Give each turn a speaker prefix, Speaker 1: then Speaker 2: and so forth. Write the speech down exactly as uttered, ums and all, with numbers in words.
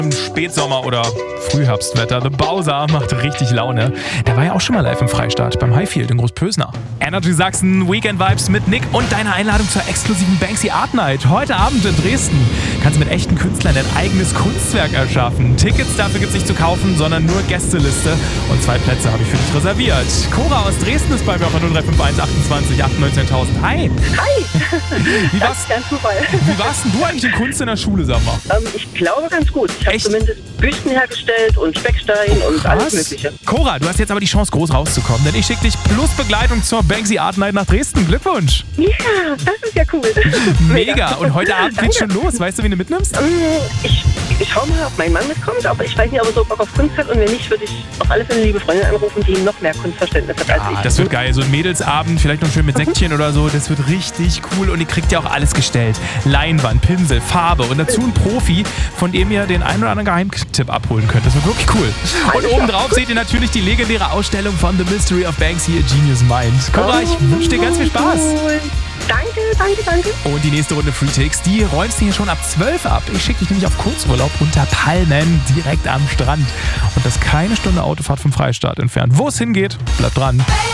Speaker 1: Spätsommer- oder Frühherbstwetter. The Bowser macht richtig Laune. Der war ja auch schon mal live im Freistaat beim Highfield in Großpösner. Energy Sachsen, Weekend Vibes mit Nick und deiner Einladung zur exklusiven Banksy Art Night. Heute Abend in Dresden kannst du mit echten Künstlern dein eigenes Kunstwerk erschaffen. Tickets dafür gibt es nicht zu kaufen, sondern nur Gästeliste. Und zwei Plätze habe ich für dich reserviert. Cora aus Dresden ist bei mir auf null drei fünf eins achtundzwanzig acht neunzehntausend. Hi!
Speaker 2: Hi!
Speaker 1: Wie
Speaker 2: das
Speaker 1: war's,
Speaker 2: ist kein Zufall.
Speaker 1: wie warst denn du eigentlich in Kunst in der Schule, sag mal?
Speaker 2: Ähm, ich glaube ganz gut. Ich habe
Speaker 1: Echt?
Speaker 2: zumindest Büsten hergestellt und Speckstein und alles Mögliche.
Speaker 1: Cora, du hast jetzt aber die Chance, groß rauszukommen, denn ich schicke dich plus Begleitung zur Banksy Art Night nach Dresden. Glückwunsch!
Speaker 2: Ja, das ist ja cool.
Speaker 1: Mega! Und heute Abend geht's schon los. Weißt du, wen du mitnimmst?
Speaker 2: Ähm, Ich, ich schau mal, ob mein Mann mitkommt, aber ich weiß nicht, ob er so Bock auf Kunst hat. Und wenn nicht, würde ich auf alle Fälle eine liebe Freundin anrufen, die noch mehr Kunstverständnis hat als
Speaker 1: Ah,
Speaker 2: ich.
Speaker 1: das wird geil. So ein Mädelsabend, vielleicht noch schön mit Säckchen oder so. Das wird richtig cool und ihr kriegt ja auch alles gestellt. Leinwand, Pinsel, Farbe und dazu ein Profi, von dem ihr den einen oder anderen Geheimtipp abholen könnt. Das wird wirklich cool. Und obendrauf seht ihr natürlich die legendäre Ausstellung von The Mystery of Banksy, A Genius Mind. Cora, ich wünsche dir ganz viel Spaß.
Speaker 2: Cool. Danke, danke, danke.
Speaker 1: Und die nächste Runde Free Takes, die räumst du hier schon ab zwölf ab. Ich schicke dich nämlich auf Kurzurlaub unter Palmen direkt am Strand. Und das ist keine Stunde Autofahrt vom Freistaat entfernt. Wo es hingeht, bleibt dran.